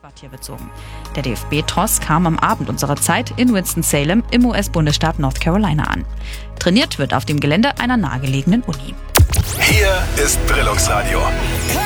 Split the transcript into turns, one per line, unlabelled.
Hauptquartier bezogen. Der DFB-TOS kam am Abend unserer Zeit in Winston-Salem im US-Bundesstaat North Carolina an. Trainiert wird auf dem Gelände einer nahegelegenen Uni.
Hier ist Brilungsradio.